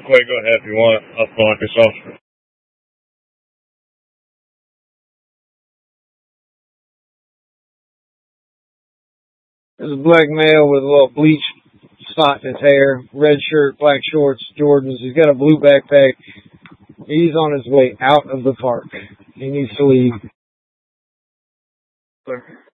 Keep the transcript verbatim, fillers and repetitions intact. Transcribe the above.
quick. Go ahead if you want. I'll phone up yourself. There's a black male with a little bleach spot in his hair, red shirt, black shorts, Jordans. He's got a blue backpack. He's on his way out of the park. He needs to leave.